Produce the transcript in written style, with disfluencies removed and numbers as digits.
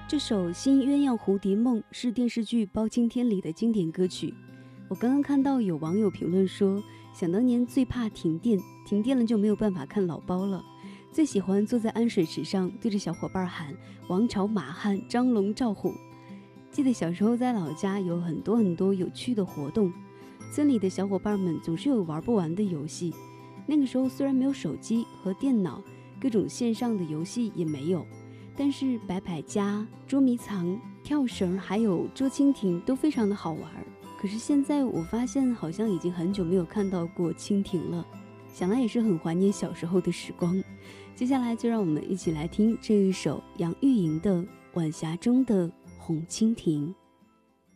这首《新鸳鸯蝴蝶梦》是电视剧《包青天》里的经典歌曲。我刚刚看到有网友评论说，想当年最怕停电，停电了就没有办法看老包了。最喜欢坐在安水池上，对着小伙伴喊王朝马汉、张龙赵虎。记得小时候在老家有很多有趣的活动，村里的小伙伴们总是有玩不完的游戏。那个时候虽然没有手机和电脑，各种线上的游戏也没有，但是摆摆家、捉迷藏、跳绳还有捉蜻蜓都非常的好玩。可是现在我发现好像已经很久没有看到过蜻蜓了，想来也是很怀念小时候的时光。接下来就让我们一起来听这一首杨钰莹的《晚霞中的红蜻蜓》。